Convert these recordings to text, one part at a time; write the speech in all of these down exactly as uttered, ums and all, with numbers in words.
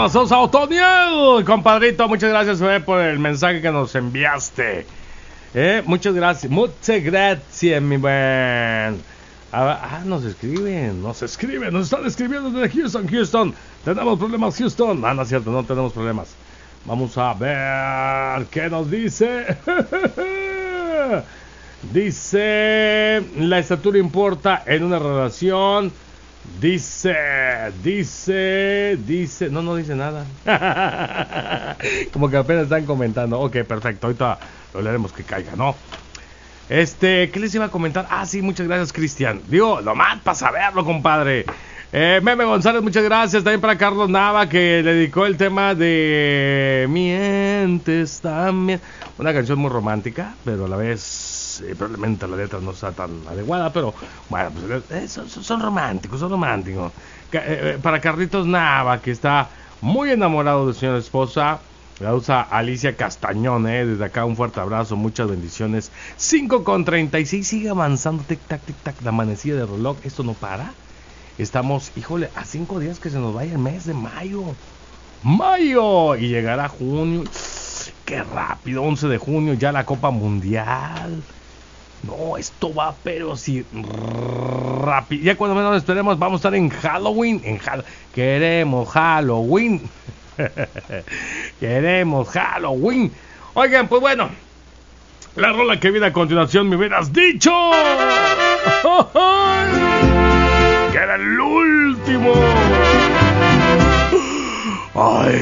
mandamos saludos a Otoniel, compadrito. Muchas gracias eh, por el mensaje que nos enviaste. Eh, muchas gracias, muchas gracias, mi buen. Ah, nos escriben, nos escriben, nos están escribiendo desde Houston, Houston. Tenemos problemas, Houston. Ah, no es cierto, no tenemos problemas. Vamos a ver qué nos dice. Dice, la estatura importa en una relación. Dice, dice, dice, no, no dice nada. Como que apenas están comentando. Ok, perfecto, ahorita lo leeremos que caiga, ¿no? Este, ¿qué les iba a comentar? Ah, sí, muchas gracias, Cristian. Digo, nomás para saberlo, compadre. Eh, Meme González, muchas gracias. También para Carlos Nava, que le dedicó el tema de Mientes también. Una canción muy romántica, pero a la vez eh, probablemente la letra no está tan adecuada, pero bueno, pues, eh, son, son románticos, son románticos. Eh, eh, para Carlitos Nava, que está muy enamorado de su señora esposa. La usa Alicia Castañón, eh. Desde acá un fuerte abrazo, muchas bendiciones. cinco con treinta y seis, sigue avanzando, tic tac, tic tac, la manecilla de reloj, esto no para. Estamos, híjole, a cinco días que se nos vaya el mes de mayo. Mayo, y llegará junio. Qué rápido, once de junio, ya la Copa Mundial. No, esto va, pero sí, rápido. Ya cuando menos esperemos, vamos a estar en Halloween. En Hall- Queremos Halloween. Queremos Halloween. Oigan, pues bueno, la rola que viene a continuación me hubieras dicho que era el último. Ay.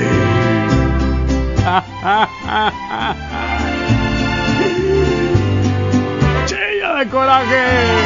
Chilla de coraje.